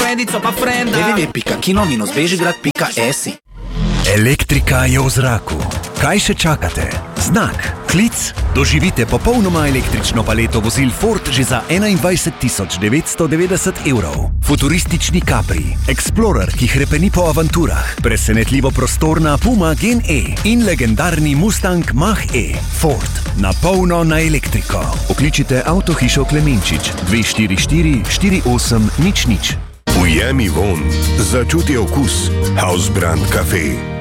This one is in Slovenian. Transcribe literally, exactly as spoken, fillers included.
friendico pa frenda. w w w pika kino minus bežigrad pika es. Elektrika je v zraku. Kaj še čakate? Znak, klic, doživite popolnoma električno paleto vozil Ford že za enaindvajset tisoč devetsto devetdeset evrov. Futuristični Capri, Explorer, ki hrepeni po avanturah, presenetljivo prostorna Puma Gen E in legendarni Mustang Mach-E. Ford, na polno na elektriko. Pokličite Avtohišo Klemenčič dve štiri štiri štiri osem nič nič. Ujemi vonj, začuti okus. Hausbrand Café.